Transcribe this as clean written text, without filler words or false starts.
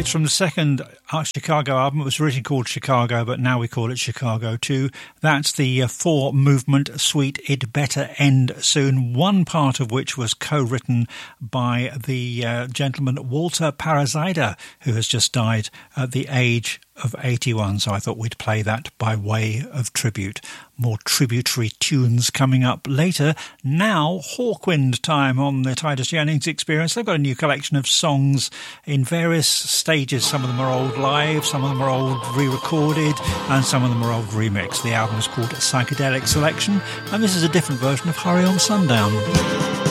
It's from the second Chicago album. It was originally called Chicago, but now we call it Chicago 2. That's the four-movement suite, It Better End Soon, one part of which was co-written by the gentleman Walter Parazaider, who has just died at the age of 81, so I thought we'd play that by way of tribute. More tributary tunes coming up later. Now, Hawkwind time on the Titus Jennings Experience. They've got a new collection of songs in various stages. Some of them are old live, some of them are old re-recorded, and some of them are old remixed. The album is called Psychedelic Selection, and this is a different version of Hurry on Sundown.